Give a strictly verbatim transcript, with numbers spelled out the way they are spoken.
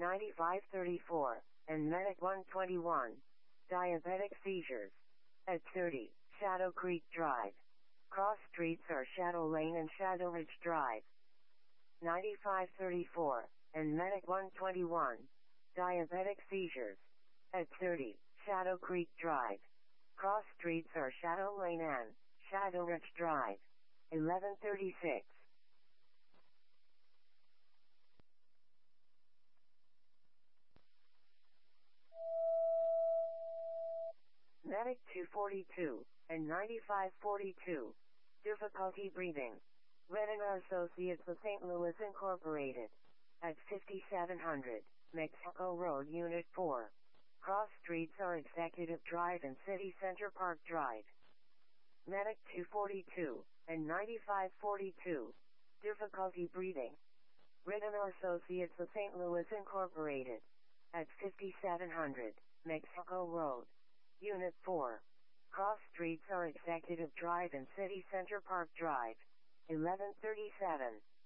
ninety-five thirty-four, and Medic one twenty-one. Diabetic seizures. At thirty, Shadow Creek Drive. Cross streets are Shadow Lane and Shadow Ridge Drive. ninety-five thirty-four, and Medic one twenty-one. Diabetic seizures. At thirty, Shadow Creek Drive. Cross streets are Shadow Lane and Shadow Ridge Drive. eleven thirty-six. Medic two forty-two, and ninety-five forty-two. Difficulty breathing. Retina Associates of Saint Louis Incorporated. At fifty-seven hundred, Mexico Road Unit four. Cross streets are Executive Drive and City Center Park Drive. Medic two forty-two, and ninety-five forty-two. Difficulty breathing. Retina Associates of Saint Louis Incorporated. At fifty-seven hundred, Mexico Road. Unit four. Cross streets are Executive Drive and City Center Park Drive. eleven thirty-seven.